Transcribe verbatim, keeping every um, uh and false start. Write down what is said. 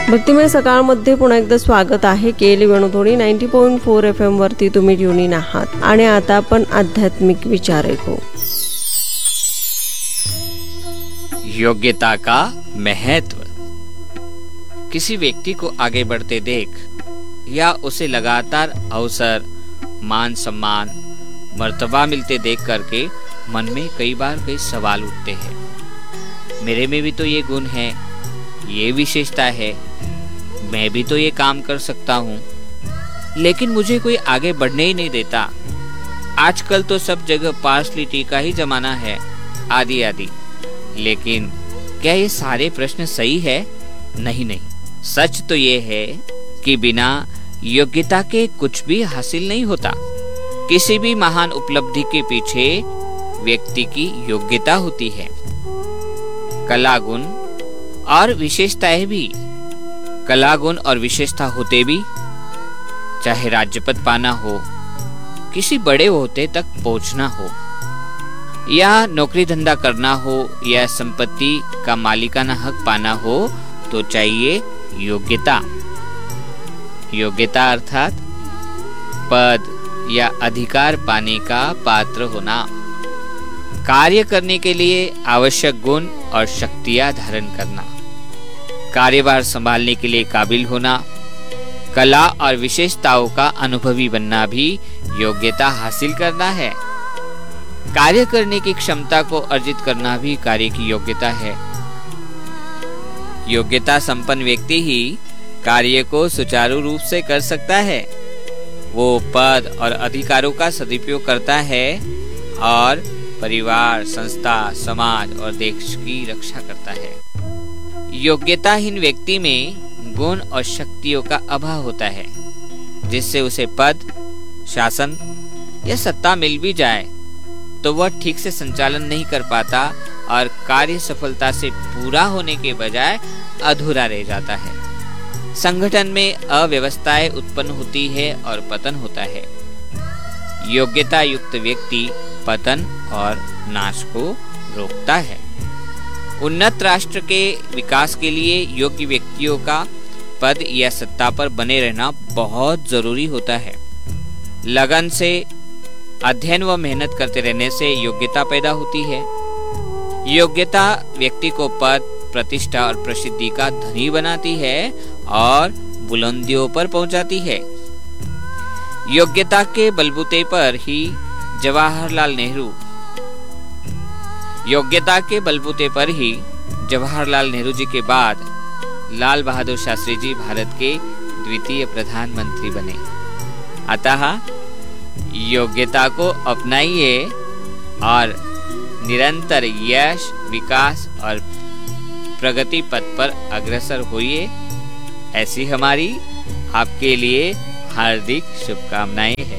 भक्तिमय सकाळमध्ये पुन्हा एकदा स्वागत आहे. केली वेणुधोणी ninety point four F M वरती तुम्ही ट्यून आहात आणि आता आपण आध्यात्मिक विचार ऐकू. योग्यता का महत्व. किसी व्यक्ति को आगे बढ़ते देख या उसे लगातार अवसर, मान सम्मान, मर्तबा मिलते देख करके मन में कई बार कई सवाल उठते हैं. मेरे में भी तो ये गुण है, ये विशेषता है, मैं भी तो ये काम कर सकता हूँ, लेकिन मुझे कोई आगे बढ़ने ही नहीं देता. आजकल तो सब जगह पार्शलिटी का ही जमाना है, आदि आदि. लेकिन क्या ये सारे प्रश्न सही है? नहीं नहीं, सच तो ये है कि बिना योग्यता के कुछ भी हासिल नहीं होता. किसी भी महान उपलब्धि के पीछे व्यक्ति की योग्यता होती है. कला गुण और विशेषताएं भी. कला गुण और विशेषता होते भी, चाहे राज्य पद पाना हो, किसी बड़े होते तक पहुंचना हो, या नौकरी धंधा करना हो, या संपत्ति का मालिकाना हक पाना हो, तो चाहिए योग्यता. योग्यता अर्थात पद या अधिकार पाने का पात्र होना. कार्य करने के लिए आवश्यक गुण और शक्तियां धारण करना. कार्यभार संभालने के लिए काबिल होना. कला और विशेषताओं का अनुभवी बनना भी योग्यता हासिल करना है. कार्य करने की क्षमता को अर्जित करना भी कार्य की योग्यता है. योग्यता संपन्न व्यक्ति ही कार्य को सुचारू रूप से कर सकता है. वो पद और अधिकारों का सदुपयोग करता है और परिवार, संस्था, समाज और देश की रक्षा करता है. योग्यताहीन व्यक्ति में गुण और शक्तियों का अभाव होता है, जिससे उसे पद, शासन या सत्ता मिल भी जाए तो वह ठीक से संचालन नहीं कर पाता और कार्य सफलता से पूरा होने के बजाय अधूरा रह जाता है. संगठन में अव्यवस्थाएं उत्पन्न होती है और पतन होता है. योग्यता युक्त व्यक्ति पतन और नाश को रोकता है. उन्नत राष्ट्र के विकास के लिए योग्य व्यक्तियों का पद या सत्ता पर बने रहना बहुत जरूरी होता है. लगन से अध्ययन व मेहनत करते रहने से योग्यता पैदा होती है. योग्यता व्यक्ति को पद, प्रतिष्ठा और प्रसिद्धि का धनी बनाती है और बुलंदियों पर पहुंचाती है. योग्यता के बलबूते पर ही जवाहरलाल नेहरू योग्यता के बलबूते पर ही जवाहरलाल नेहरू जी के बाद लाल बहादुर शास्त्री जी भारत के द्वितीय प्रधानमंत्री बने. अतः योग्यता को अपनाइए और निरंतर यश, विकास और प्रगति पथ पर अग्रसर होइए. ऐसी हमारी आपके लिए हार्दिक शुभकामनाएं हैं.